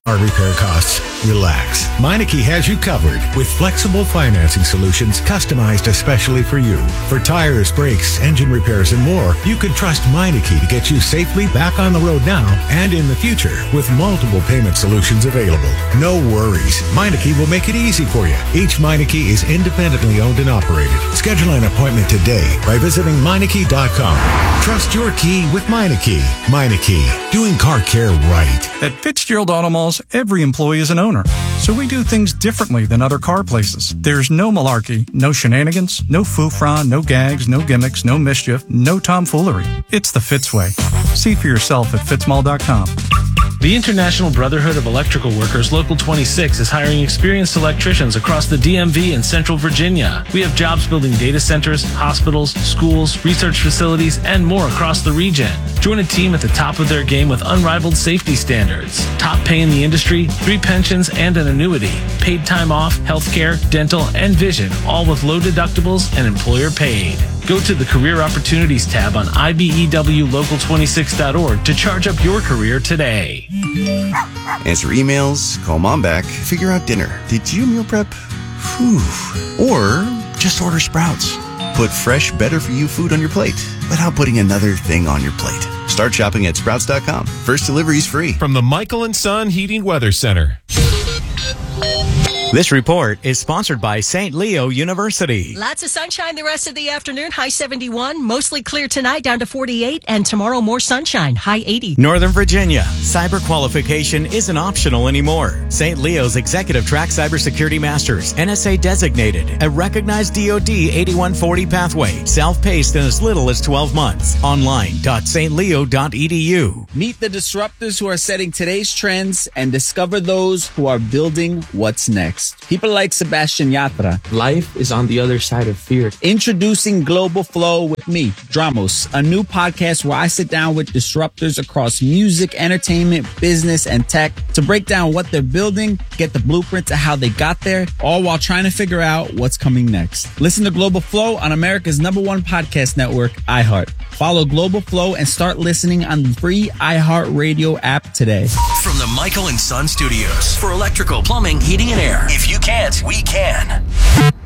Our repair costs? Relax. Meineke has you covered with flexible financing solutions customized especially for you. For tires, brakes, engine repairs, and more, you can trust Meineke to get you safely back on the road now and in the future with multiple payment solutions available. No worries. Meineke will make it easy for you. Each Meineke is independently owned and operated. Schedule an appointment today by visiting Meineke.com. Trust your key with Meineke. Meineke, doing car care right. At Fitzgerald Auto Malls, every employee is an owner. So we do things differently than other car places. There's no malarkey, no shenanigans, no foofra, no gags, no gimmicks, no mischief, no tomfoolery. It's the Fitz way. See for yourself at fitzmall.com. The International Brotherhood of Electrical Workers Local 26 is hiring experienced electricians across the DMV and Central Virginia. We have jobs building data centers, hospitals, schools, research facilities, and more across the region. Join a team at the top of their game with unrivaled safety standards. Top pay in the industry, 3 pensions, and an annuity. Paid time off, healthcare, dental, and vision, all with low deductibles and employer paid. Go to the Career Opportunities tab on IBEWLocal26.org to charge up your career today. Answer emails, call mom back, figure out dinner. Did you meal prep? Whew. Or just order Sprouts. Put fresh, better-for-you food on your plate without putting another thing on your plate. Start shopping at Sprouts.com. First delivery is free. From the Michael and Son Heating Weather Center. This report is sponsored by St. Leo University. Lots of sunshine the rest of the afternoon. High 71. Mostly clear tonight, down to 48. And tomorrow, more sunshine. High 80. Northern Virginia. Cyber qualification isn't optional anymore. St. Leo's Executive Track Cybersecurity Masters. NSA designated. A recognized DoD 8140 pathway. Self-paced in as little as 12 months. Online.stleo.edu. Meet the disruptors who are setting today's trends and discover those who are building what's next. People like Sebastian Yatra. Life is on the other side of fear. Introducing Global Flow with me, Dramos, a new podcast where I sit down with disruptors across music, entertainment, business, and tech to break down what they're building, get the blueprint to how they got there, all while trying to figure out what's coming next. Listen to Global Flow on America's #1 podcast network, iHeart. Follow Global Flow and start listening on the free iHeartRadio app today. From the Michael and Son Studios for electrical, plumbing, heating, and air. If you can't, we can.